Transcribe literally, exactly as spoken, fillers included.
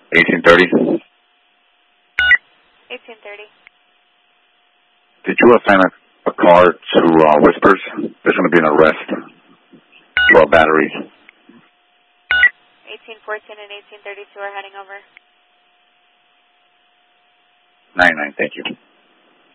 eighteen thirty. eighteen thirty. Did you assign a, a car to uh, Whispers? There's going to be an arrest to our battery. eighteen fourteen and eighteen thirty-two are heading over. nine nine, thank you.